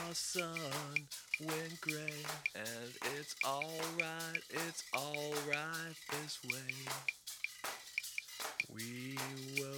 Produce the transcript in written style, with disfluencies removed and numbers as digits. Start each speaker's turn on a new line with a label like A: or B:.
A: our sun went gray, and it's alright this way. We will